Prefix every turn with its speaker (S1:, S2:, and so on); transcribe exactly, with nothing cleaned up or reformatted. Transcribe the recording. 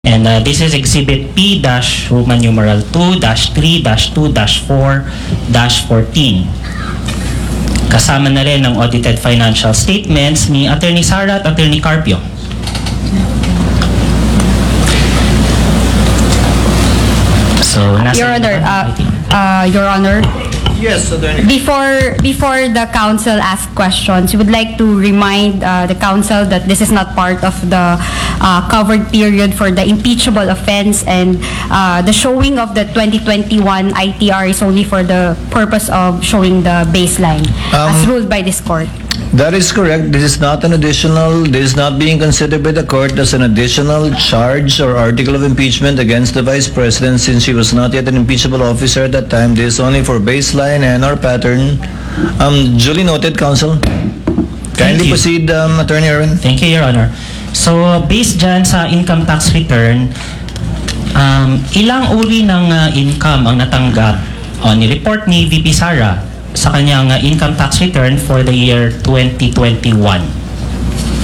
S1: And uh, this is Exhibit P Roman numeral two three two four fourteen. Kasama na rin ang audited financial statements ni Attorney Sara at Attorney Carpio. So, nasa
S2: Your Honor, uh, uh, Your Honor,
S3: Yes, Attorney.
S2: before before the council asks questions, we would like to remind uh, the council that this is not part of the uh, covered period for the impeachable offense, and uh, the showing of the twenty twenty-one I T R is only for the purpose of showing the baseline as
S3: Um,
S2: ruled by this court.
S3: That is correct. This is not an additional, this is not being considered by the court as an additional charge or article of impeachment against the Vice President since she was not yet an impeachable officer at that time. This is only for baseline and our pattern. Um, duly noted, Counsel. Kindly
S1: you.
S3: proceed, um, Attorney Aaron.
S1: Thank you, Your Honor. So, based dyan sa income tax return, um, ilang uri ng uh, income ang natanggap o ni-report ni V P Sara sa kanyang uh, income tax return for the year twenty twenty-one?